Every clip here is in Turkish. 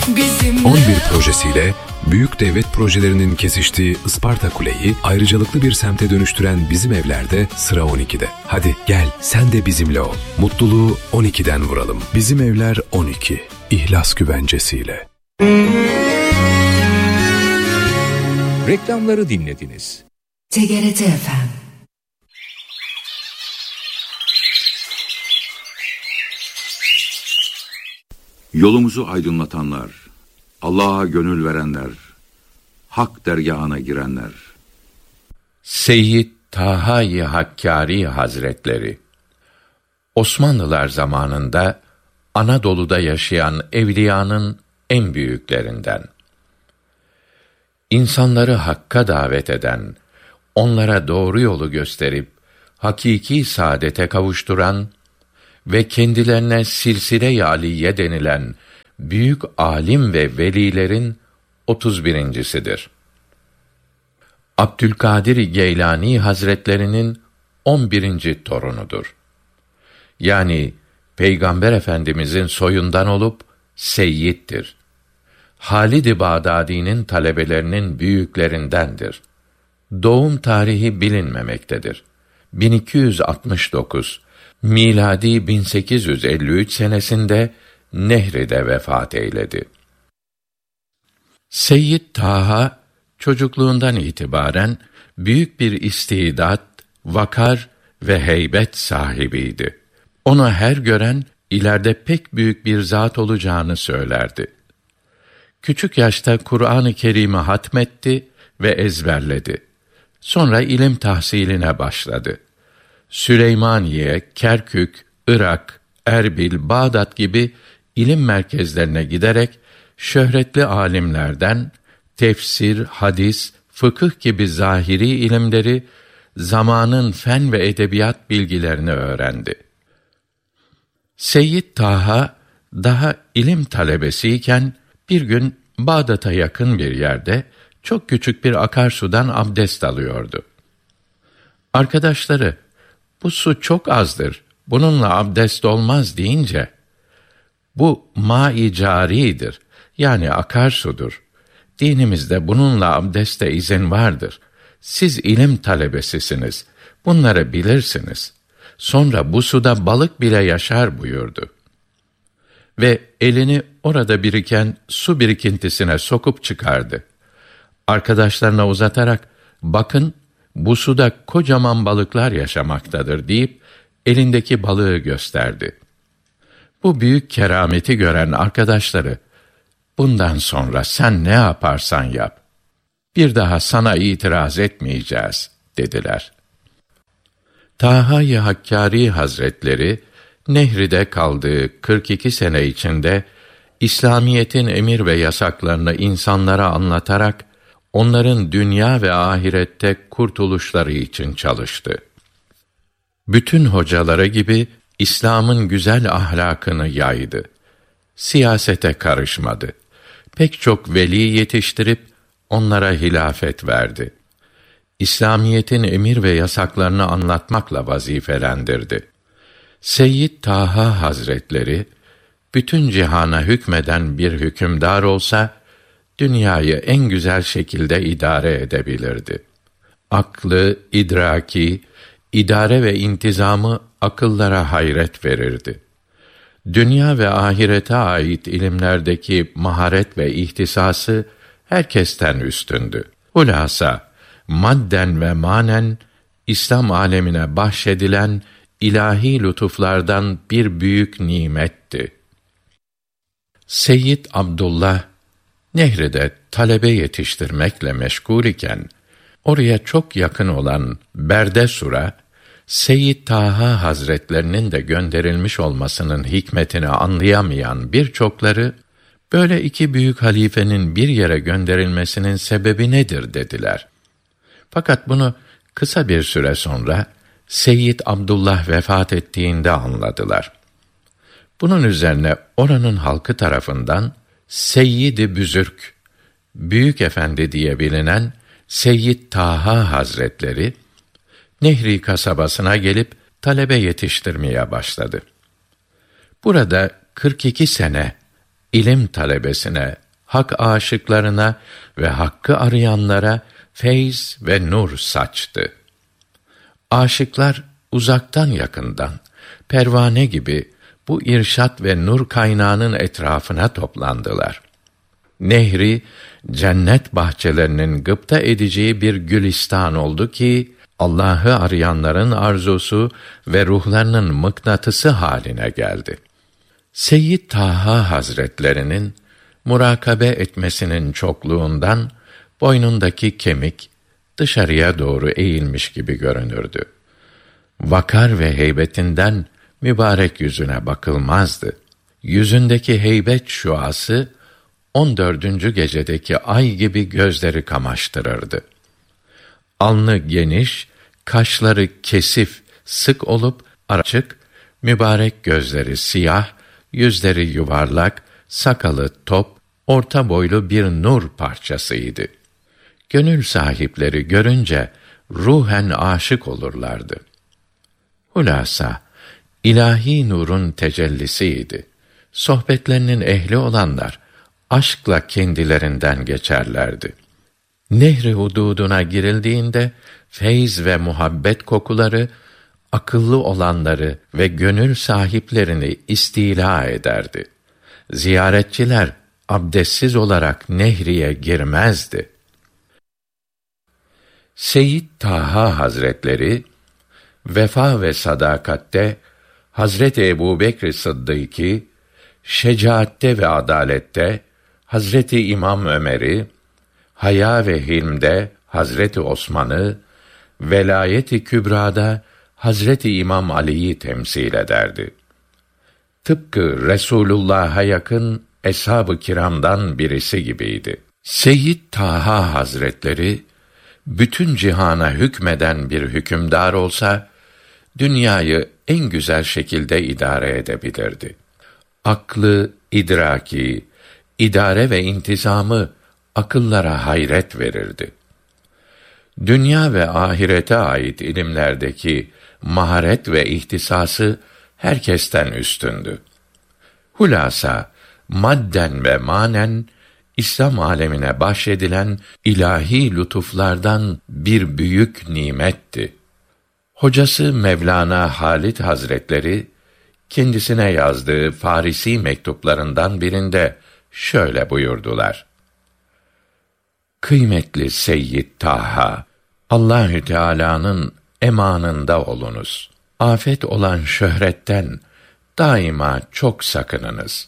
bizimle 11 projesiyle büyük devlet projelerinin kesiştiği Isparta Kule'yi ayrıcalıklı bir semte dönüştüren Bizim Evler'de sıra 12'de. Hadi gel sen de bizimle ol. Mutluluğu 12'den vuralım. Bizim Evler 12. İhlas güvencesiyle. Reklamları dinlediniz. TGRT FM. Yolumuzu aydınlatanlar, Allah'a gönül verenler, hak dergâhına girenler. Seyyid Taha-i Hakkari Hazretleri, Osmanlılar zamanında Anadolu'da yaşayan evliyanın en büyüklerinden. İnsanları hakka davet eden, onlara doğru yolu gösterip hakiki saadete kavuşturan ve kendilerine silsile-i aliye denilen büyük alim ve velilerin 31.'sidir. Abdülkadir Geylani Hazretlerinin 11. torunudur. Yani Peygamber Efendimizin soyundan olup seyyiddir. Halid-i Bağdadi'nin talebelerinin büyüklerindendir. Doğum tarihi bilinmemektedir. 1269, miladi 1853 senesinde Nehri'de vefat eyledi. Seyyid Taha, çocukluğundan itibaren büyük bir istidat, vakar ve heybet sahibiydi. Onu her gören, ileride pek büyük bir zat olacağını söylerdi. Küçük yaşta Kur'an-ı Kerim'i hatmetti ve ezberledi. Sonra ilim tahsiline başladı. Süleymaniye, Kerkük, Irak, Erbil, Bağdat gibi ilim merkezlerine giderek şöhretli alimlerden tefsir, hadis, fıkıh gibi zahiri ilimleri, zamanın fen ve edebiyat bilgilerini öğrendi. Seyyid Taha daha ilim talebesiyken bir gün Bağdat'a yakın bir yerde çok küçük bir akarsudan abdest alıyordu. Arkadaşları, "Bu su çok azdır, bununla abdest olmaz." deyince, "Bu mâ-i câridir, yani akarsudur. Dinimizde bununla abdeste izin vardır. Siz ilim talebesisiniz, bunları bilirsiniz. Sonra bu suda balık bile yaşar." buyurdu. Ve elini orada biriken su birikintisine sokup çıkardı. Arkadaşlarına uzatarak, "Bakın, bu suda kocaman balıklar yaşamaktadır." deyip elindeki balığı gösterdi. Bu büyük kerameti gören arkadaşları, "Bundan sonra sen ne yaparsan yap, bir daha sana itiraz etmeyeceğiz." dediler. Taha-i Hakkari Hazretleri, Nehri'de kaldığı 42 sene içinde İslamiyetin emir ve yasaklarını insanlara anlatarak onların dünya ve ahirette kurtuluşları için çalıştı. Bütün hocaları gibi İslam'ın güzel ahlakını yaydı. Siyasete karışmadı. Pek çok veli yetiştirip onlara hilafet verdi. İslamiyetin emir ve yasaklarını anlatmakla vazifelendirdi. Seyyid Taha Hazretleri, bütün cihana hükmeden bir hükümdar olsa, dünyayı en güzel şekilde idare edebilirdi. Aklı, idraki, idare ve intizamı akıllara hayret verirdi. Dünya ve ahirete ait ilimlerdeki maharet ve ihtisası herkesten üstündü. Hulasa, madden ve manen, İslam alemine bahşedilen ilahi lütuflardan bir büyük nimetti. Seyyid Abdullah, Nehri'de talebe yetiştirmekle meşgul iken, oraya çok yakın olan Berdesur'a, Seyyid Taha Hazretlerinin de gönderilmiş olmasının hikmetini anlayamayan birçokları, "Böyle iki büyük halifenin bir yere gönderilmesinin sebebi nedir?" dediler. Fakat bunu kısa bir süre sonra Seyyid Abdullah vefat ettiğinde anladılar. Bunun üzerine oranın halkı tarafından Seyyid-i Büzürk, Büyük Efendi diye bilinen Seyyid Taha Hazretleri, Nehri kasabasına gelip talebe yetiştirmeye başladı. Burada 42 sene ilim talebesine, hak aşıklarına ve hakkı arayanlara feyz ve nur saçtı. Aşıklar uzaktan yakından, pervane gibi bu irşat ve nur kaynağının etrafına toplandılar. Nehri, cennet bahçelerinin gıpta edeceği bir gülistan oldu ki, Allah'ı arayanların arzusu ve ruhlarının mıknatısı haline geldi. Seyyid Taha Hazretlerinin murakabe etmesinin çokluğundan boynundaki kemik dışarıya doğru eğilmiş gibi görünürdü. Vakar ve heybetinden mübarek yüzüne bakılmazdı. Yüzündeki heybet şuası 14. gecedeki ay gibi gözleri kamaştırırdı. Alnı geniş, kaşları kesif, sık olup açık, mübarek gözleri siyah, yüzleri yuvarlak, sakalı top, orta boylu bir nur parçasıydı. Gönül sahipleri görünce ruhen aşık olurlardı. Hulasa, ilahi nurun tecellisiydi. Sohbetlerinin ehli olanlar aşkla kendilerinden geçerlerdi. Nehri hududuna girildiğinde feyz ve muhabbet kokuları akıllı olanları ve gönül sahiplerini istila ederdi. Ziyaretçiler abdestsiz olarak nehriye girmezdi. Seyyid Taha Hazretleri vefa ve sadakatte Hazreti Ebubekr Sıddık'ı, şecaatte ve adalette Hazreti İmam Ömer'i, haya ve hilmde Hazreti Osman'ı, velayet-i kübrada Hazreti İmam Ali'yi temsil ederdi. Tıpkı Resulullah'a yakın eshab-ı kiramdan birisi gibiydi. Seyyid Taha Hazretleri bütün cihana hükmeden bir hükümdar olsa dünyayı en güzel şekilde idare edebilirdi. Aklı, idraki, idare ve intizamı akıllara hayret verirdi. Dünya ve ahirete ait ilimlerdeki maharet ve ihtisası herkesten üstündü. Hulasa, madden ve manen İslam alemine bahşedilen ilahi lütuflardan bir büyük nimetti. Hocası Mevlana Halid Hazretleri kendisine yazdığı Farisi mektuplarından birinde şöyle buyurdular: Kıymetli Seyyid Taha, Allahü Teala'nın emanında olunuz. Afet olan şöhretten daima çok sakınınız.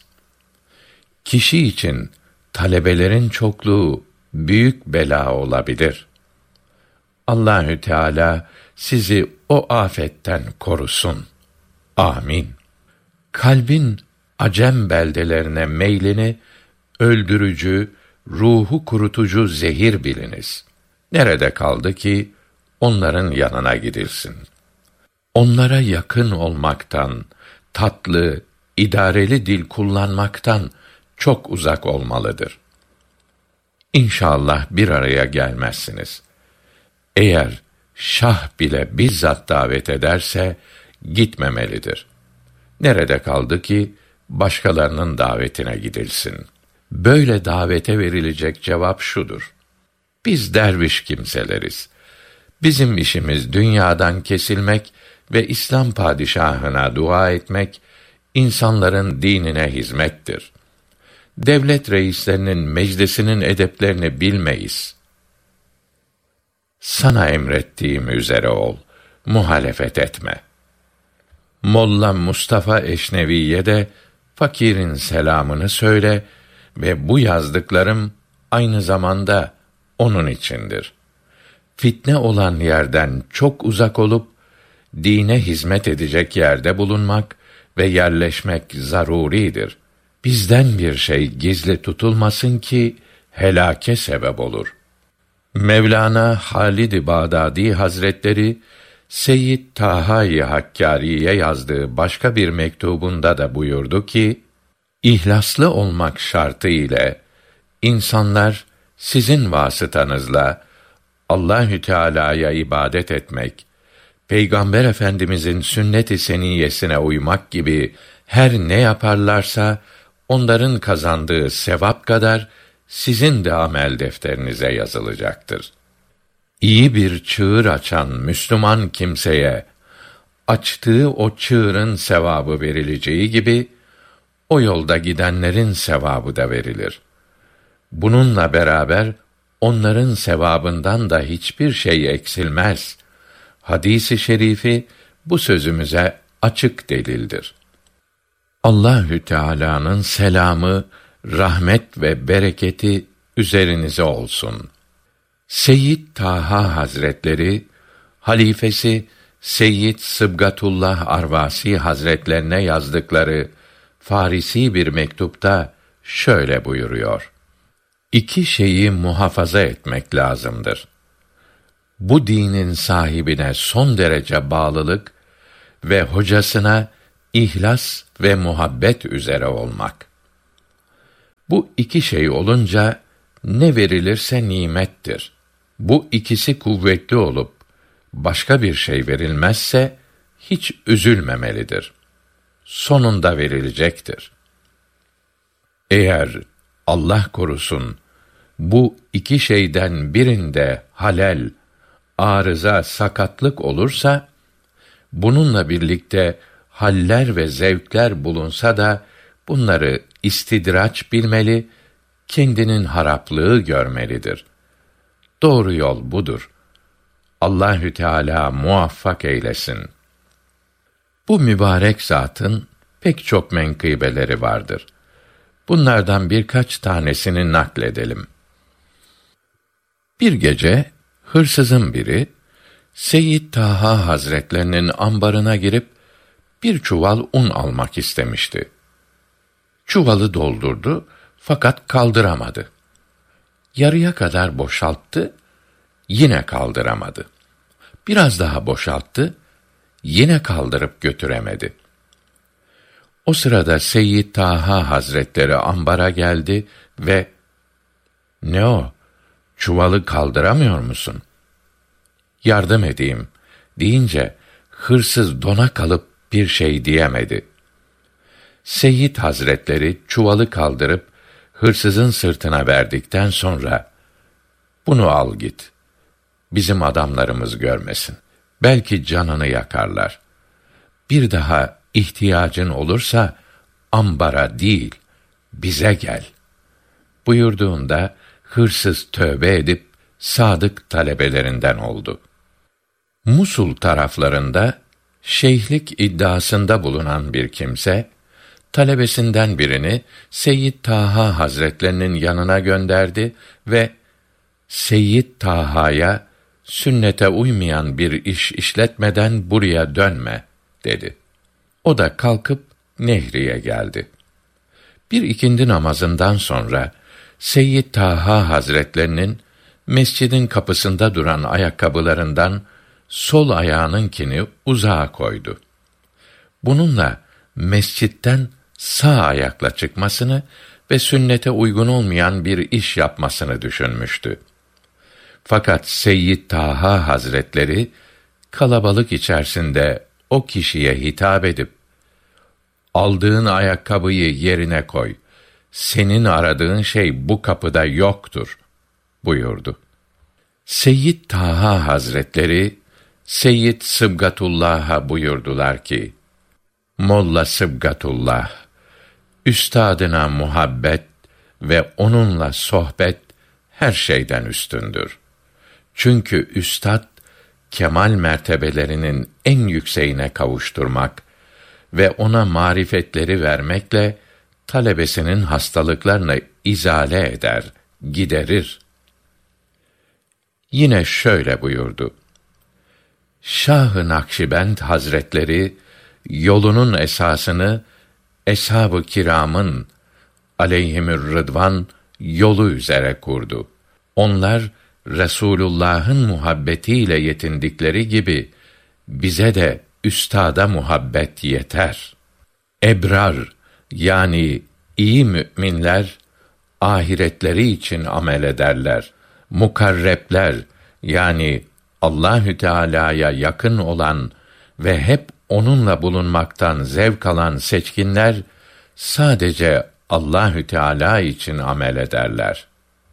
Kişi için talebelerin çokluğu büyük bela olabilir. Allahü Teala sizi o afetten korusun. Amin. Kalbin acem beldelerine meylini öldürücü, ruhu kurutucu zehir biliniz. Nerede kaldı ki onların yanına gidilsin? Onlara yakın olmaktan, tatlı, idareli dil kullanmaktan çok uzak olmalıdır. İnşallah bir araya gelmezsiniz. Eğer şah bile bizzat davet ederse gitmemelidir. Nerede kaldı ki başkalarının davetine gidilsin? Böyle davete verilecek cevap şudur: biz derviş kimseleriz. Bizim işimiz dünyadan kesilmek ve İslam padişahına dua etmek, insanların dinine hizmettir. Devlet reislerinin meclisinin edeplerini bilmeyiz. Sana emrettiğim üzere ol, muhalefet etme. Molla Mustafa Eşnevi'ye de fakirin selamını söyle ve bu yazdıklarım aynı zamanda onun içindir. Fitne olan yerden çok uzak olup dine hizmet edecek yerde bulunmak ve yerleşmek zaruridir. Bizden bir şey gizli tutulmasın ki helake sebep olur. Mevlana Halid-i Bağdadi Hazretleri Seyyid Taha-i Hakkâri'ye yazdığı başka bir mektubunda da buyurdu ki, İhlaslı olmak şartı ile insanlar sizin vasıtanızla Allahü Teala'ya ibadet etmek, Peygamber Efendimizin sünnet-i seniyyesine uymak gibi her ne yaparlarsa onların kazandığı sevap kadar sizin de amel defterinize yazılacaktır. İyi bir çığır açan Müslüman kimseye açtığı o çığırın sevabı verileceği gibi o yolda gidenlerin sevabı da verilir. Bununla beraber onların sevabından da hiçbir şey eksilmez. Hadis-i şerifi bu sözümüze açık delildir. Allahü Teala'nın selamı, rahmet ve bereketi üzerinize olsun. Seyyid Taha Hazretleri, halifesi Seyyid Sıbgatullah Arvasi Hazretlerine yazdıkları Farisi bir mektupta şöyle buyuruyor: İki şeyi muhafaza etmek lazımdır. Bu dinin sahibine son derece bağlılık ve hocasına ihlas ve muhabbet üzere olmak. Bu iki şey olunca ne verilirse nimettir. Bu ikisi kuvvetli olup başka bir şey verilmezse hiç üzülmemelidir. Sonunda verilecektir. Eğer Allah korusun bu iki şeyden birinde halel, arıza, sakatlık olursa, bununla birlikte haller ve zevkler bulunsa da bunları istidraç bilmeli, kendinin haraplığı görmelidir. Doğru yol budur. Allahü Teala muvaffak eylesin. Bu mübarek zatın pek çok menkıbeleri vardır. Bunlardan birkaç tanesini nakledelim. Bir gece hırsızın biri Seyyid Taha Hazretlerinin ambarına girip bir çuval un almak istemişti. Çuvalı doldurdu fakat kaldıramadı. Yarıya kadar boşalttı, yine kaldıramadı. Biraz daha boşalttı, yine kaldırıp götüremedi. O sırada Seyyid Taha Hazretleri ambara geldi ve "Ne o? Çuvalı kaldıramıyor musun?" "Yardım edeyim." deyince hırsız dona kalıp bir şey diyemedi. Seyyid Hazretleri çuvalı kaldırıp hırsızın sırtına verdikten sonra "Bunu al git. Bizim adamlarımız görmesin. Belki canını yakarlar. Bir daha ihtiyacın olursa ambara değil, bize gel." buyurduğunda hırsız tövbe edip sadık talebelerinden oldu. Musul taraflarında şeyhlik iddiasında bulunan bir kimse, talebesinden birini Seyyid Taha Hazretlerinin yanına gönderdi ve Seyyid Taha'ya sünnete uymayan bir iş işletmeden buraya dönme dedi. O da kalkıp Nehri'ye geldi. Bir ikindi namazından sonra Seyyid Taha Hazretlerinin mescidin kapısında duran ayakkabılarından sol ayağınınkini uzağa koydu. Bununla mescitten sağ ayakla çıkmasını ve sünnete uygun olmayan bir iş yapmasını düşünmüştü. Fakat Seyyid Taha Hazretleri kalabalık içerisinde o kişiye hitap edip "Aldığın ayakkabıyı yerine koy. Senin aradığın şey bu kapıda yoktur." buyurdu. Seyyid Taha Hazretleri Seyyid Sıbgatullah'a buyurdular ki: "Molla Sıbgatullah, üstadına muhabbet ve onunla sohbet her şeyden üstündür. Çünkü üstad kemal mertebelerinin en yükseğine kavuşturmak ve ona marifetleri vermekle talebesinin hastalıklarını izale eder, giderir." Yine şöyle buyurdu: Şah-ı Nakşibend Hazretleri yolunun esasını eshab-ı kiramın aleyhimür rıdvan yolu üzere kurdu. Onlar Resulullah'ın muhabbetiyle yetindikleri gibi bize de üstada muhabbet yeter. Ebrar yani iyi müminler ahiretleri için amel ederler. Mukarrebler yani Allahü Teala'ya yakın olan ve hep onunla bulunmaktan zevk alan seçkinler sadece Allahü Teala için amel ederler.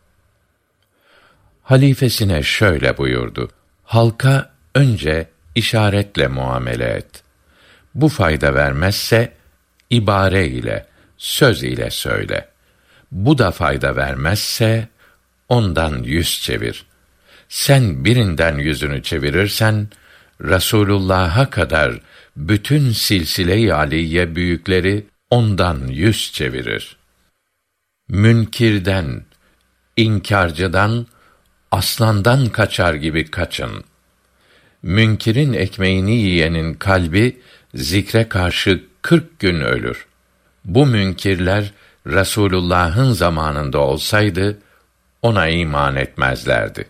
Halifesine şöyle buyurdu: halka önce işaretle muamele et. Bu fayda vermezse ibare ile, söz ile söyle. Bu da fayda vermezse ondan yüz çevir. Sen birinden yüzünü çevirirsen Resulullah'a kadar bütün silsile-i aliye büyükleri ondan yüz çevirir. Münkirden, inkârcıdan, aslandan kaçar gibi kaçın. Münkirin ekmeğini yiyenin kalbi zikre karşı 40 gün ölür. Bu münkirler Resulullah'ın zamanında olsaydı ona iman etmezlerdi.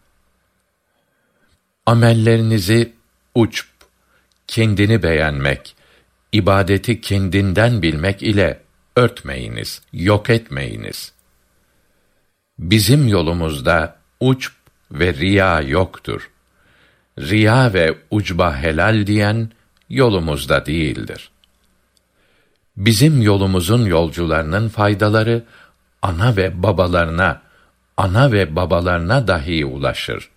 Amellerinizi uçb, kendini beğenmek, ibadeti kendinden bilmek ile örtmeyiniz, yok etmeyiniz. Bizim yolumuzda uçb ve riya yoktur. Riya ve ucba helal diyen yolumuzda değildir. Bizim yolumuzun yolcularının faydaları ana ve babalarına dahi ulaşır.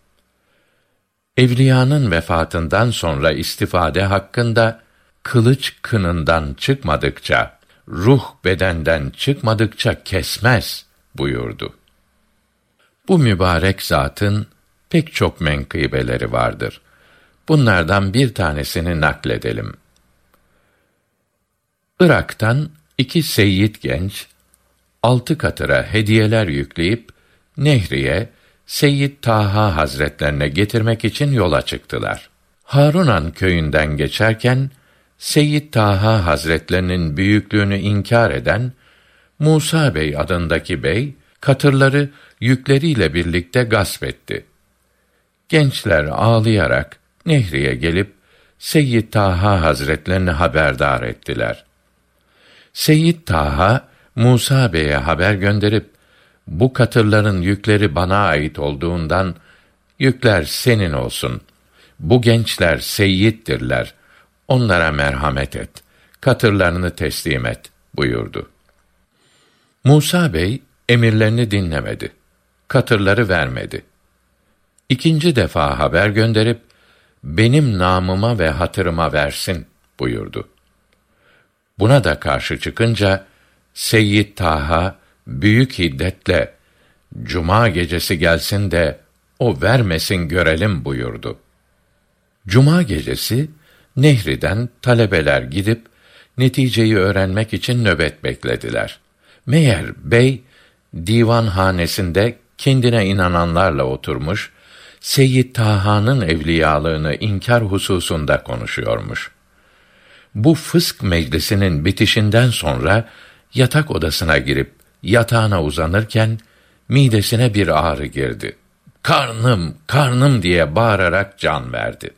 Evliyanın vefatından sonra istifade hakkında kılıç kınından çıkmadıkça, ruh bedenden çıkmadıkça kesmez buyurdu. Bu mübarek zatın pek çok menkıbeleri vardır. Bunlardan bir tanesini nakledelim. Irak'tan 2 seyyid genç 6 katıra hediyeler yükleyip Nehriye Seyyid Taha Hazretlerine getirmek için yola çıktılar. Harunan köyünden geçerken Seyyid Taha Hazretlerinin büyüklüğünü inkar eden Musa Bey adındaki bey katırları yükleriyle birlikte gasp etti. Gençler ağlayarak Nehriye gelip Seyyid Taha Hazretlerini haberdar ettiler. Seyyid Taha Musa Bey'e haber gönderip bu katırların yükleri bana ait olduğundan yükler senin olsun. Bu gençler seyyiddirler. Onlara merhamet et. Katırlarını teslim et buyurdu. Musa Bey emirlerini dinlemedi. Katırları vermedi. 2. defa haber gönderip benim namıma ve hatırıma versin buyurdu. Buna da karşı çıkınca Seyyid Taha büyük hiddetle cuma gecesi gelsin de o vermesin görelim buyurdu. Cuma gecesi Nehri'den talebeler gidip neticeyi öğrenmek için nöbet beklediler. Meğer bey divanhanesinde kendine inananlarla oturmuş, Seyyid Taha'nın evliyalığını inkar hususunda konuşuyormuş. Bu fısk meclisinin bitişinden sonra yatak odasına girip yatağına uzanırken midesine bir ağrı girdi. Karnım diye bağırarak can verdi.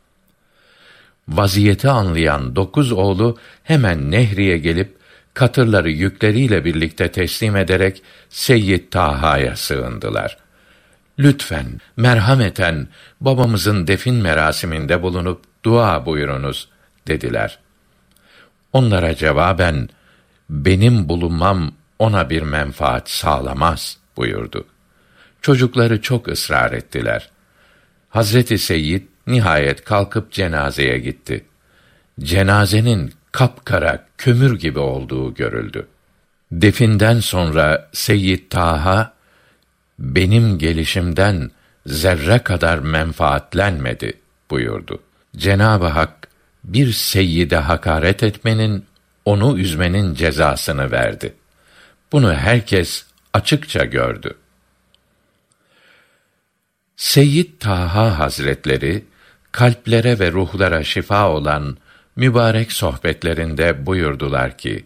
Vaziyeti anlayan 9 oğlu hemen Nehriye gelip katırları yükleriyle birlikte teslim ederek Seyyid Taha'ya sığındılar. Lütfen, merhameten babamızın defin merasiminde bulunup dua buyurunuz dediler. Onlara cevaben benim bulunmam ona bir menfaat sağlamaz buyurdu. Çocukları çok ısrar ettiler. Hazreti Seyyid nihayet kalkıp cenazeye gitti. Cenazenin kapkara kömür gibi olduğu görüldü. Definden sonra Seyyid Taha benim gelişimden zerre kadar menfaatlenmedi buyurdu. Cenab-ı Hak bir seyyide hakaret etmenin, onu üzmenin cezasını verdi. Bunu herkes açıkça gördü. Seyyid Taha Hazretleri kalplere ve ruhlara şifa olan mübarek sohbetlerinde buyurdular ki: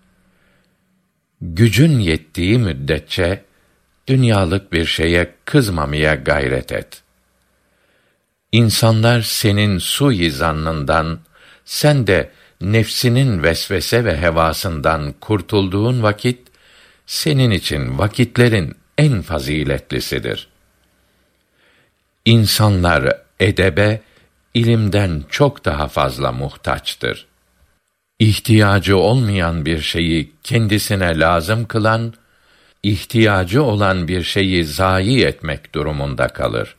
gücün yettiği müddetçe dünyalık bir şeye kızmamaya gayret et. İnsanlar senin sui zannından, sen de nefsinin vesvese ve hevasından kurtulduğun vakit, senin için vakitlerin en faziletlisidir. İnsanlar edebe, ilimden çok daha fazla muhtaçtır. İhtiyacı olmayan bir şeyi kendisine lazım kılan, ihtiyacı olan bir şeyi zayi etmek durumunda kalır.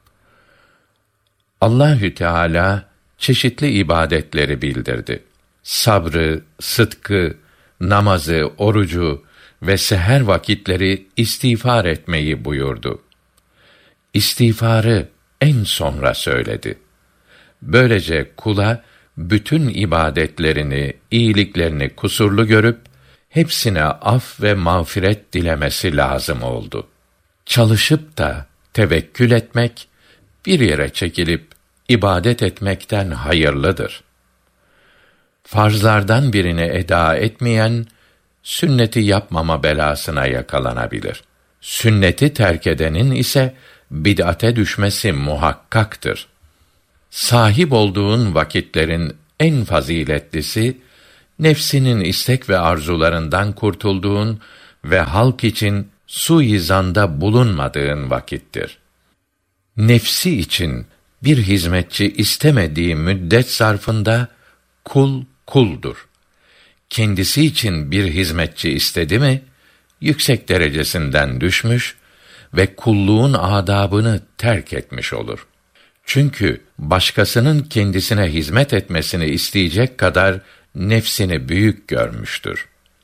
Allahü Teala çeşitli ibadetleri bildirdi. Sabrı, sıdkı, namazı, orucu ve seher vakitleri istiğfar etmeyi buyurdu. İstiğfarı en sonra söyledi. Böylece kula bütün ibadetlerini, iyiliklerini kusurlu görüp hepsine af ve mağfiret dilemesi lazım oldu. Çalışıp da tevekkül etmek, bir yere çekilip ibadet etmekten hayırlıdır. Farzlardan birini eda etmeyen, sünneti yapmama belasına yakalanabilir. Sünneti terk edenin ise bid'ate düşmesi muhakkaktır. Sahip olduğun vakitlerin en faziletlisi, nefsinin istek ve arzularından kurtulduğun ve halk için suizanda bulunmadığın vakittir. Nefsi için bir hizmetçi istemediği müddet zarfında kul kuldur. Kendisi için bir hizmetçi istedi mi, yüksek derecesinden düşmüş ve kulluğun adabını terk etmiş olur. Çünkü başkasının kendisine hizmet etmesini isteyecek kadar nefsini büyük görmüştür.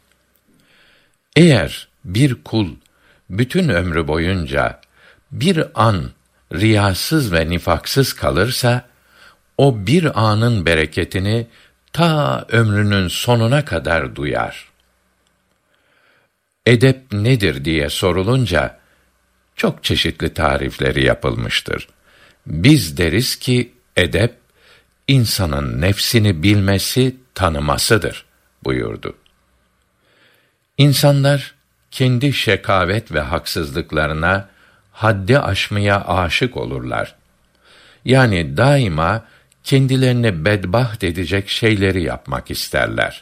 Eğer bir kul bütün ömrü boyunca bir an riyasız ve nifaksız kalırsa, o bir anın bereketini ta ömrünün sonuna kadar duyar. Edep nedir diye sorulunca çok çeşitli tarifleri yapılmıştır. Biz deriz ki edep, insanın nefsini bilmesi, tanımasıdır buyurdu. İnsanlar kendi şekavet ve haksızlıklarına haddi aşmaya aşık olurlar. Yani daima kendilerini bedbaht edecek şeyleri yapmak isterler.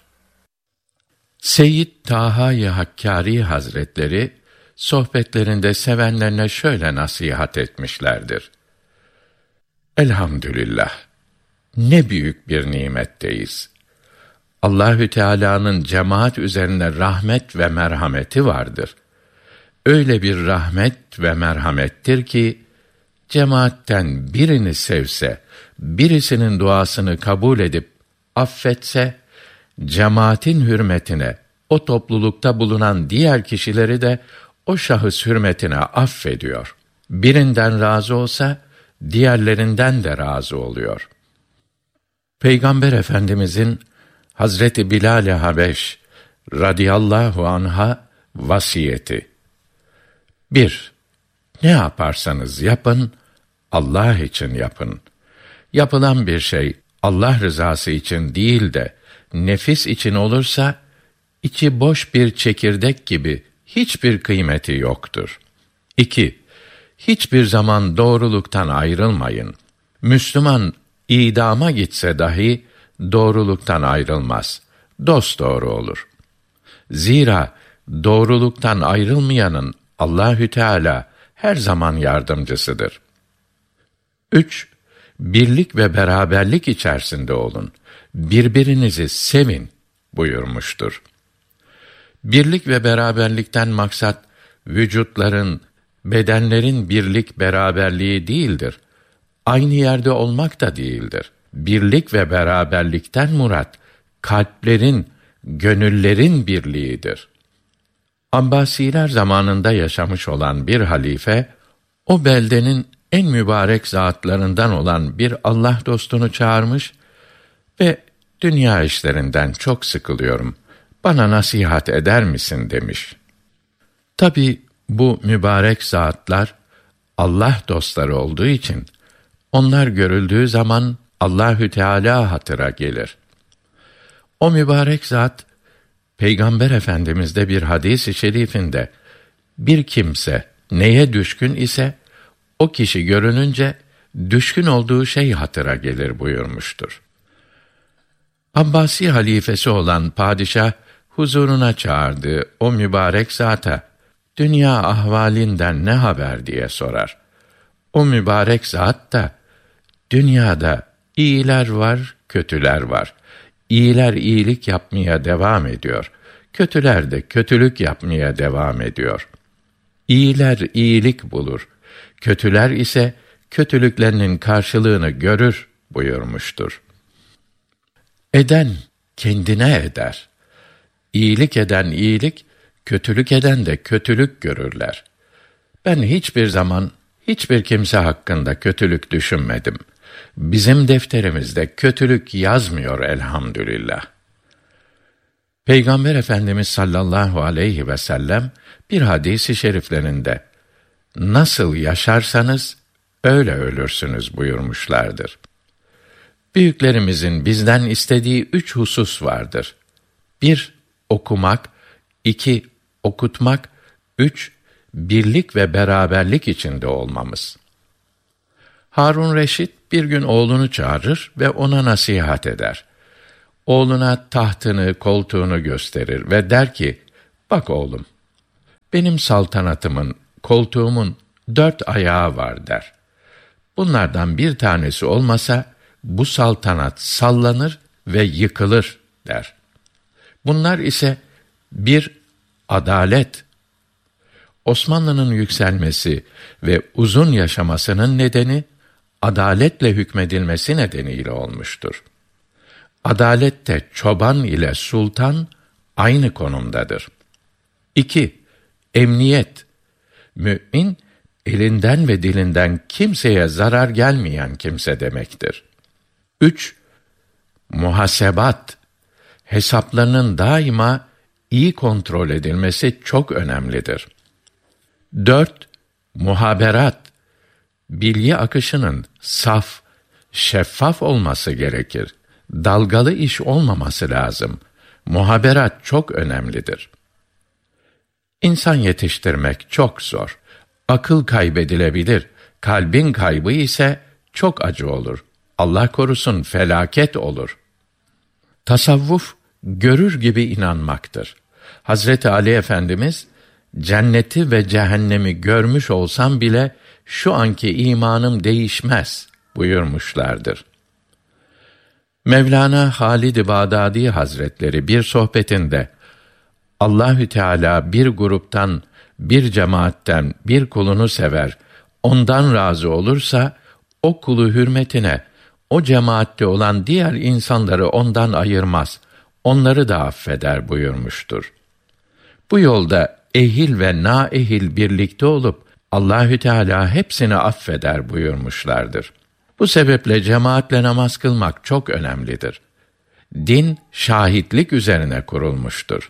Seyyid Taha-i Hakkari Hazretleri sohbetlerinde sevenlerine şöyle nasihat etmişlerdir. Elhamdülillah, ne büyük bir nimetteyiz. Allahü Teala'nın cemaat üzerine rahmet ve merhameti vardır. Öyle bir rahmet ve merhamettir ki, cemaatten birini sevse, birisinin duasını kabul edip affetse, cemaatin hürmetine o toplulukta bulunan diğer kişileri de o şahıs hürmetine affediyor. Birinden razı olsa, diğerlerinden de razı oluyor. Peygamber Efendimizin Hazreti Bilal-i Habeş radıyallahu anha vasiyeti. 1. Ne yaparsanız yapın, Allah için yapın. Yapılan bir şey Allah rızası için değil de nefis için olursa, içi boş bir çekirdek gibi hiçbir kıymeti yoktur. 2. Hiçbir zaman doğruluktan ayrılmayın. Müslüman idama gitse dahi doğruluktan ayrılmaz. Dosdoğru olur. Zira doğruluktan ayrılmayanın Allahü Teala her zaman yardımcısıdır. 3. Birlik ve beraberlik içerisinde olun. Birbirinizi sevin buyurmuştur. Birlik ve beraberlikten maksat vücutların, bedenlerin birlik beraberliği değildir. Aynı yerde olmak da değildir. Birlik ve beraberlikten murat kalplerin, gönüllerin birliğidir. Abbasiler zamanında yaşamış olan bir halife, o beldenin en mübarek zatlarından olan bir Allah dostunu çağırmış ve dünya işlerinden çok sıkılıyorum, bana nasihat eder misin demiş. Tabii bu mübarek zatlar Allah dostları olduğu için onlar görüldüğü zaman Allahü Teala hatıra gelir. O mübarek zat Peygamber Efendimiz'de bir hadis-i şerifinde bir kimse neye düşkün ise o kişi görününce düşkün olduğu şey hatıra gelir buyurmuştur. Abbasi halifesi olan padişah huzuruna çağırdığı o mübarek zata dünya ahvalinden ne haber diye sorar. O mübarek zat da dünyada iyiler var, kötüler var. İyiler iyilik yapmaya devam ediyor. Kötüler de kötülük yapmaya devam ediyor. İyiler iyilik bulur. Kötüler ise kötülüklerinin karşılığını görür buyurmuştur. Eden kendine eder. İyilik eden iyilik, kötülük eden de kötülük görürler. Ben hiçbir zaman hiçbir kimse hakkında kötülük düşünmedim. Bizim defterimizde kötülük yazmıyor elhamdülillah. Peygamber Efendimiz sallallahu aleyhi ve sellem bir hadis-i şeriflerinde nasıl yaşarsanız öyle ölürsünüz buyurmuşlardır. Büyüklerimizin bizden istediği 3 husus vardır. 1. Okumak. 2. Okutmak. 3. Birlik ve beraberlik içinde olmamız. Harun Reşit bir gün oğlunu çağırır ve ona nasihat eder. Oğluna tahtını, koltuğunu gösterir ve der ki, bak oğlum, benim saltanatımın, koltuğumun 4 ayağı var der. Bunlardan bir tanesi olmasa, bu saltanat sallanır ve yıkılır der. Bunlar ise 1. Adalet. Osmanlı'nın yükselmesi ve uzun yaşamasının nedeni, adaletle hükmedilmesi nedeniyle olmuştur. Adalette çoban ile sultan aynı konumdadır. 2. Emniyet. Mü'min, elinden ve dilinden kimseye zarar gelmeyen kimse demektir. 3. Muhasebat. Hesaplarının daima iyi kontrol edilmesi çok önemlidir. 4. Muhaberat. Bilgi akışının saf, şeffaf olması gerekir. Dalgalı iş olmaması lazım. Muhaberat çok önemlidir. İnsan yetiştirmek çok zor. Akıl kaybedilebilir. Kalbin kaybı ise çok acı olur. Allah korusun felaket olur. Tasavvuf, görür gibi inanmaktır. Hazreti Ali Efendimiz, cenneti ve cehennemi görmüş olsam bile, şu anki imanım değişmez buyurmuşlardır. Mevlana Halid-i Bağdadi Hazretleri bir sohbetinde, Allahü Teala bir gruptan, bir cemaatten bir kulunu sever, ondan razı olursa, o kulu hürmetine, o cemaatte olan diğer insanları ondan ayırmaz, onları da affeder buyurmuştur. Bu yolda ehil ve naehil birlikte olup, Allahü Teala hepsini affeder buyurmuşlardır. Bu sebeple cemaatle namaz kılmak çok önemlidir. Din, şahitlik üzerine kurulmuştur.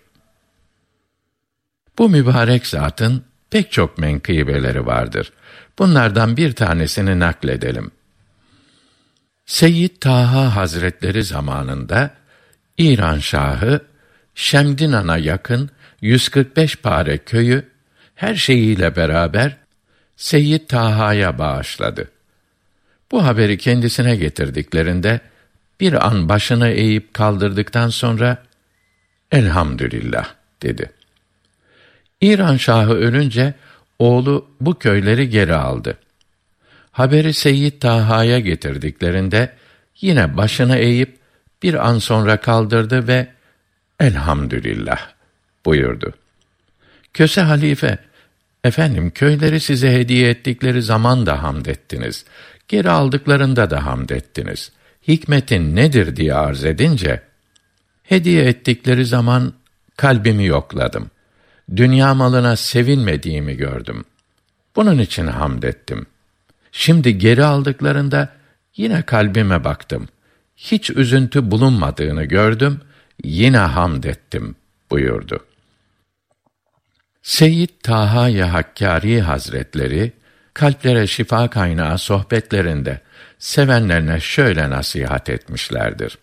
Bu mübarek zatın pek çok menkıbeleri vardır. Bunlardan bir tanesini nakledelim. Seyyid Taha Hazretleri zamanında, İran Şahı, Şemdinan'a yakın 145 pare köyü, her şeyiyle beraber Seyyid Taha'ya bağışladı. Bu haberi kendisine getirdiklerinde, bir an başını eğip kaldırdıktan sonra, elhamdülillah dedi. İran Şahı ölünce, oğlu bu köyleri geri aldı. Haberi Seyyid Taha'ya getirdiklerinde, yine başını eğip, bir an sonra kaldırdı ve elhamdülillah buyurdu. Köse halife, efendim köyleri size hediye ettikleri zaman da hamd ettiniz, geri aldıklarında da hamd ettiniz. Hikmetin nedir diye arz edince, hediye ettikleri zaman kalbimi yokladım. Dünya malına sevinmediğimi gördüm. Bunun için hamd ettim. Şimdi geri aldıklarında yine kalbime baktım. Hiç üzüntü bulunmadığını gördüm, yine hamd ettim buyurdu. Seyyid Taha-i Hakkari Hazretleri, kalplere şifa kaynağı sohbetlerinde sevenlerine şöyle nasihat etmişlerdir.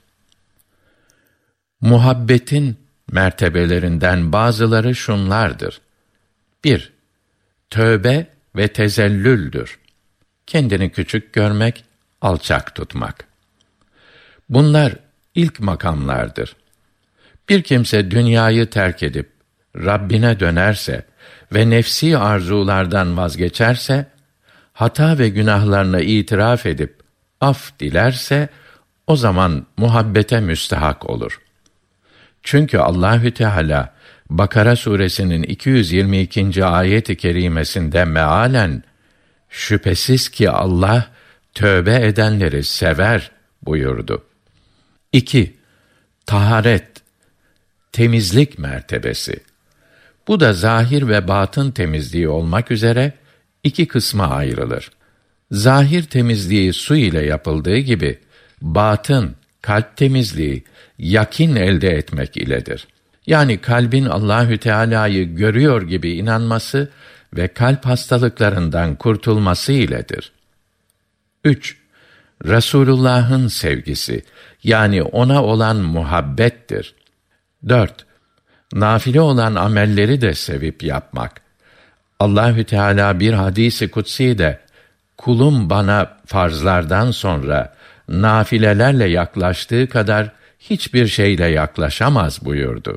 Muhabbetin mertebelerinden bazıları şunlardır. 1. Tövbe ve tezellüldür. Kendini küçük görmek, alçak tutmak. Bunlar ilk makamlardır. Bir kimse dünyayı terk edip Rabbine dönerse ve nefsi arzulardan vazgeçerse, hata ve günahlarını itiraf edip af dilerse, o zaman muhabbete müstehak olur. Çünkü Allahü Teala Bakara suresinin 222. ayet-i kerimesinde mealen şüphesiz ki Allah tövbe edenleri sever buyurdu. 2. Taharet, temizlik mertebesi. Bu da zahir ve batın temizliği olmak üzere iki kısma ayrılır. Zahir temizliği su ile yapıldığı gibi, batın, kalp temizliği, yakin elde etmek iledir. Yani kalbin Allahü Teala'yı görüyor gibi inanması ve kalp hastalıklarından kurtulması iledir. 3. Resulullah'ın sevgisi, yani ona olan muhabbettir. 4. Nafile olan amelleri de sevip yapmak. Allahü Teala bir hadisi kutsi de kulum bana farzlardan sonra nafilelerle yaklaştığı kadar hiçbir şeyle yaklaşamaz buyurdu.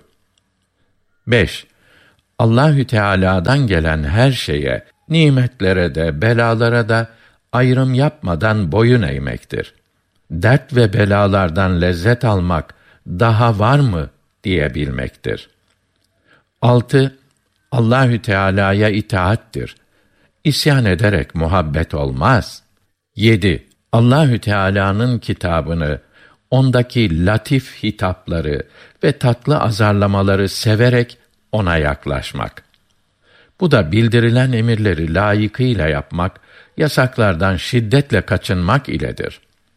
5. Allahü Teala'dan gelen her şeye, nimetlere de, belalara da ayrım yapmadan boyun eğmektir. Dert ve belalardan lezzet almak daha var mı diyebilmektir. 6. Allahü Teala'ya itaattir. İsyan ederek muhabbet olmaz. 7. Allahü Teala'nın kitabını, ondaki latif hitapları ve tatlı azarlamaları severek ona yaklaşmak. Bu da bildirilen emirleri layıkıyla yapmak, yasaklardan şiddetle kaçınmak iledir.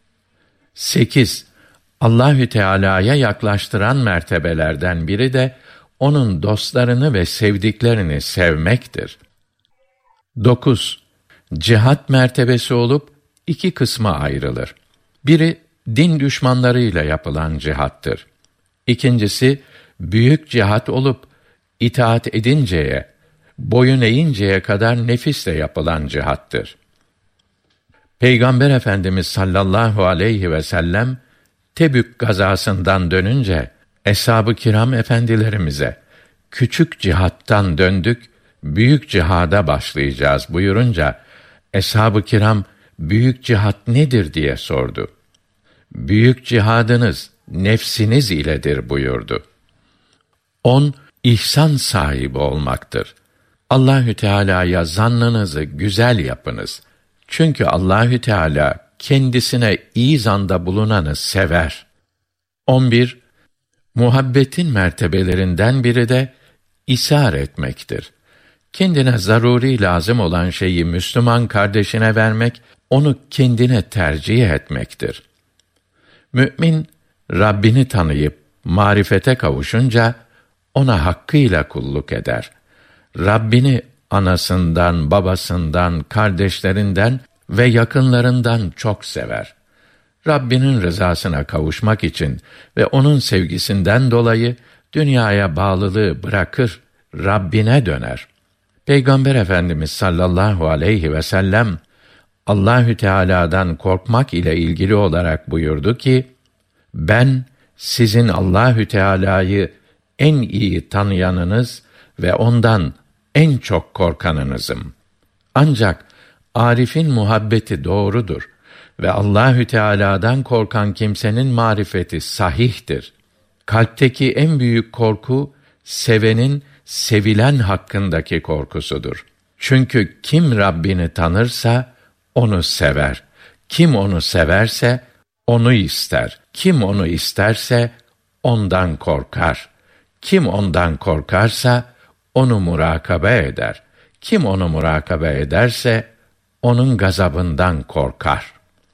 8. Allahü Teala'ya yaklaştıran mertebelerden biri de onun dostlarını ve sevdiklerini sevmektir. 9. Cihat mertebesi olup iki kısma ayrılır. Biri din düşmanlarıyla yapılan cihattır. İkincisi büyük cihat olup itaat edinceye, boyun eğinceye kadar nefisle yapılan cihattır. Peygamber Efendimiz sallallahu aleyhi ve sellem Tebük gazasından dönünce eshab-ı kiram efendilerimize küçük cihattan döndük, büyük cihada başlayacağız buyurunca eshab-ı kiram büyük cihat nedir diye sordu. Büyük cihadınız nefsiniz iledir buyurdu. 10. İhsan sahibi olmaktır. Allahü Teala'ya zannınızı güzel yapınız. Çünkü Allahü Teala kendisine iyi zanda bulunanı sever. 11. Muhabbetin mertebelerinden biri de isar etmektir. Kendine zaruri lazım olan şeyi Müslüman kardeşine vermek, onu kendine tercih etmektir. Mü'min, Rabbini tanıyıp marifete kavuşunca, ona hakkıyla kulluk eder. Rabbini anasından, babasından, kardeşlerinden ve yakınlarından çok sever. Rabbinin rızasına kavuşmak için ve onun sevgisinden dolayı dünyaya bağlılığı bırakır, Rabbine döner. Peygamber Efendimiz sallallahu aleyhi ve sellem Allahü Teala'dan korkmak ile ilgili olarak buyurdu ki: Ben sizin Allahü Teala'yı en iyi tanıyanınız ve ondan en çok korkanınızım. Ancak arifin muhabbeti doğrudur ve Allahü Teala'dan korkan kimsenin marifeti sahihtir. Kalpteki en büyük korku sevenin sevilen hakkındaki korkusudur. Çünkü kim Rabbini tanırsa onu sever. Kim onu severse onu ister. Kim onu isterse ondan korkar. Kim ondan korkarsa onu murakabe eder. Kim onu murakabe ederse onun gazabından korkar.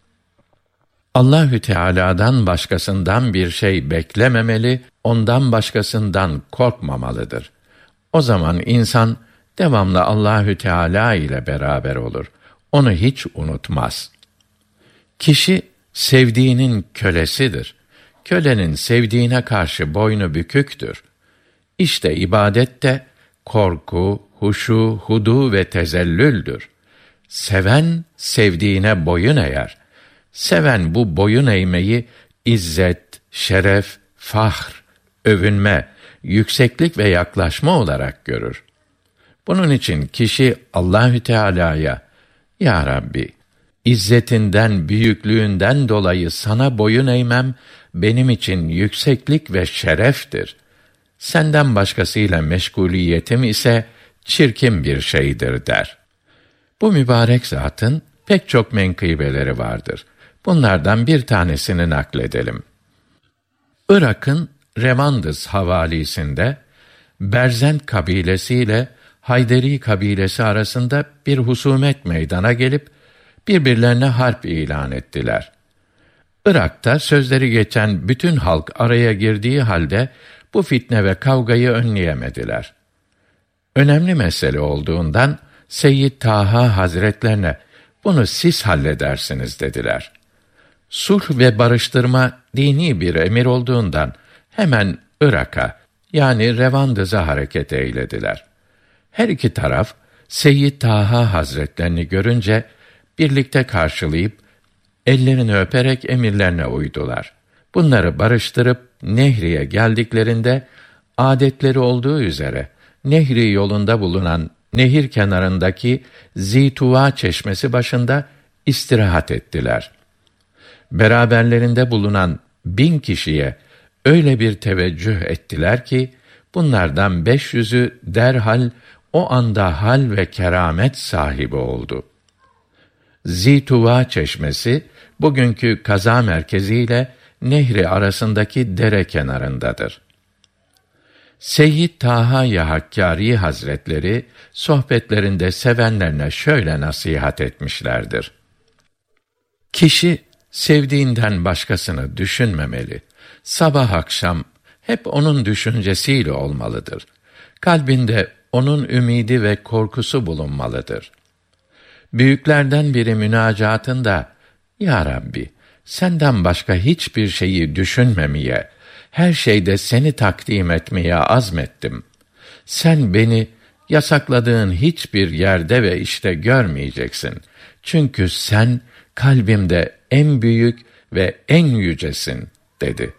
Allahü Teala'dan başkasından bir şey beklememeli, ondan başkasından korkmamalıdır. O zaman insan devamlı Allahü Teala ile beraber olur. Onu hiç unutmaz. Kişi sevdiğinin kölesidir. Kölenin sevdiğine karşı boynu büküktür. İşte ibadet de korku, huşu, hudu ve tezellüldür. Seven sevdiğine boyun eğer. Seven bu boyun eğmeyi izzet, şeref, fahr, övünme, yükseklik ve yaklaşma olarak görür. Bunun için kişi Allahü Teala'ya: Ya Rabbi, İzzetinden, büyüklüğünden dolayı sana boyun eğmem, benim için yükseklik ve şereftir. Senden başkasıyla meşguliyetim ise çirkin bir şeydir der. Bu mübarek zatın pek çok menkıbeleri vardır. Bunlardan bir tanesini nakledelim. Irak'ın Revandız havalisinde Berzent kabilesiyle Hayderi kabilesi arasında bir husumet meydana gelip birbirlerine harp ilan ettiler. Irak'ta sözleri geçen bütün halk araya girdiği halde bu fitne ve kavgayı önleyemediler. Önemli mesele olduğundan Seyyid Taha Hazretlerine bunu siz halledersiniz dediler. Sulh ve barıştırma dini bir emir olduğundan hemen Irak'a yani Revandız'a hareket eylediler. Her iki taraf Seyyid Taha Hazretlerini görünce birlikte karşılayıp ellerini öperek emirlerine uydular. Bunları barıştırıp Nehri'ye geldiklerinde adetleri olduğu üzere Nehri yolunda bulunan nehir kenarındaki Zituva çeşmesi başında istirahat ettiler. Beraberlerinde bulunan 1000 kişiye öyle bir teveccüh ettiler ki bunlardan 500'ü derhal o anda hal ve keramet sahibi oldu. Zituva çeşmesi bugünkü kaza merkezi ile Nehri arasındaki dere kenarındadır. Seyyid Taha Hakkari Hazretleri sohbetlerinde sevenlerine şöyle nasihat etmişlerdir. Kişi sevdiğinden başkasını düşünmemeli. Sabah akşam hep onun düşüncesiyle olmalıdır. Kalbinde onun ümidi ve korkusu bulunmalıdır. Büyüklerden biri münacatında, Ya Rabbi, senden başka hiçbir şeyi düşünmemeye, her şeyde seni takdim etmeye azmettim. Sen beni yasakladığın hiçbir yerde ve işte görmeyeceksin. Çünkü sen kalbimde en büyük ve en yücesin, dedi.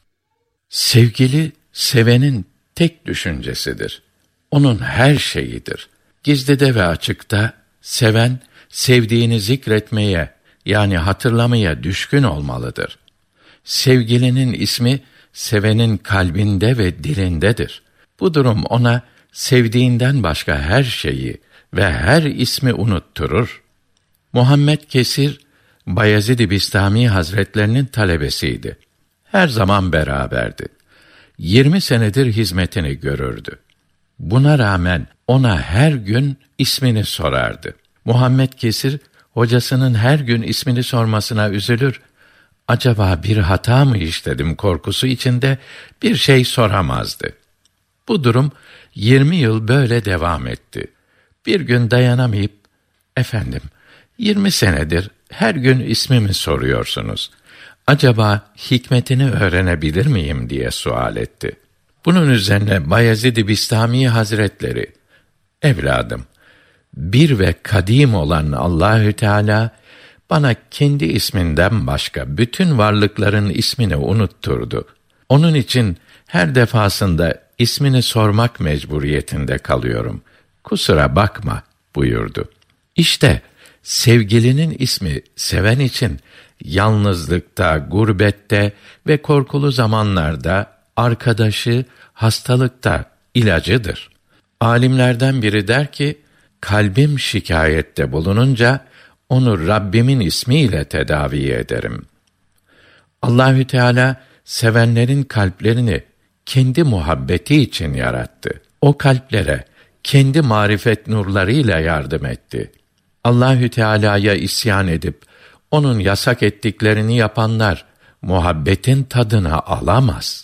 Sevgili, sevenin tek düşüncesidir. Onun her şeyidir. Gizlide ve açıkta, seven, sevdiğini zikretmeye, yani hatırlamaya düşkün olmalıdır. Sevgilinin ismi, sevenin kalbinde ve dilindedir. Bu durum ona, sevdiğinden başka her şeyi ve her ismi unutturur. Muhammed Kesir, Bayezid-i Bistami Hazretlerinin talebesiydi. Her zaman beraberdi. 20 senedir hizmetini görürdü. Buna rağmen ona her gün ismini sorardı. Muhammed Kesir, hocasının her gün ismini sormasına üzülür. Acaba bir hata mı işledim korkusu içinde bir şey soramazdı. Bu durum 20 yıl böyle devam etti. Bir gün dayanamayıp, efendim, 20 senedir her gün ismimi soruyorsunuz. Acaba hikmetini öğrenebilir miyim diye sual etti. Bunun üzerine Bayezid-i Bistami Hazretleri, evladım, bir ve kadim olan Allahü Teala bana kendi isminden başka bütün varlıkların ismini unutturdu. Onun için her defasında ismini sormak mecburiyetinde kalıyorum. Kusura bakma buyurdu. İşte sevgilinin ismi seven için yalnızlıkta, gurbette ve korkulu zamanlarda arkadaşı, hastalıkta ilacıdır. Alimlerden biri der ki, kalbim şikayette bulununca onu Rabbimin ismiyle tedavi ederim. Allahü Teala sevenlerin kalplerini kendi muhabbeti için yarattı. O kalplere kendi marifet nurlarıyla yardım etti. Allahü Teala'ya isyan edip onun yasak ettiklerini yapanlar muhabbetin tadını alamaz.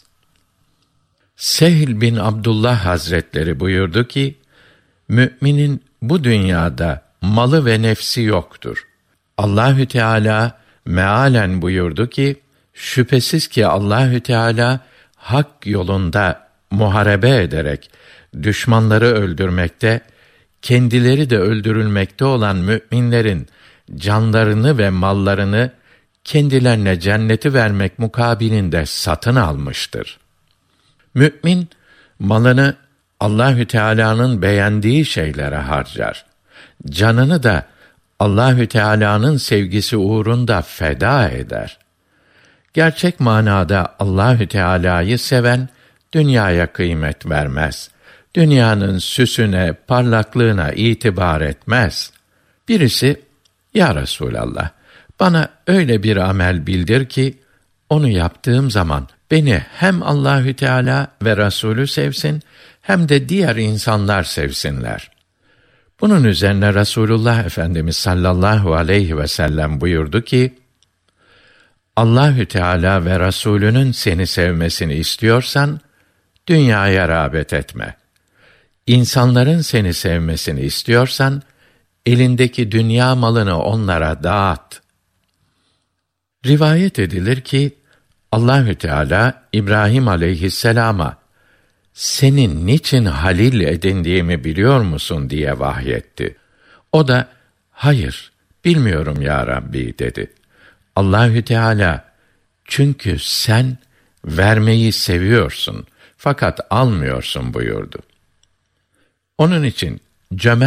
Sehl bin Abdullah Hazretleri buyurdu ki, müminin bu dünyada malı ve nefsi yoktur. Allahü Teala mealen buyurdu ki, şüphesiz ki Allahü Teala hak yolunda muharebe ederek düşmanları öldürmekte, kendileri de öldürülmekte olan müminlerin canlarını ve mallarını kendilerine cenneti vermek mukabilinde satın almıştır. Mümin malını Allahü Teala'nın beğendiği şeylere harcar. Canını da Allahü Teala'nın sevgisi uğrunda feda eder. Gerçek manada Allahü Teala'yı seven dünyaya kıymet vermez. Dünyanın süsüne, parlaklığına itibar etmez. Birisi, ya Resulallah, bana öyle bir amel bildir ki, onu yaptığım zaman beni hem Allahü Teala ve Resulü sevsin, hem de diğer insanlar sevsinler. Bunun üzerine Resulullah Efendimiz sallallahu aleyhi ve sellem buyurdu ki, Allahü Teala ve Resulünün seni sevmesini istiyorsan, dünyaya rağbet etme. İnsanların seni sevmesini istiyorsan, elindeki dünya malını onlara dağıt. Rivayet edilir ki, Allahü Teala İbrahim aleyhisselama, senin niçin halil edindiğimi biliyor musun diye vahyetti. O da, hayır, bilmiyorum ya Rabbi dedi. Allahü Teala, çünkü sen vermeyi seviyorsun fakat almıyorsun buyurdu. Onun için cömert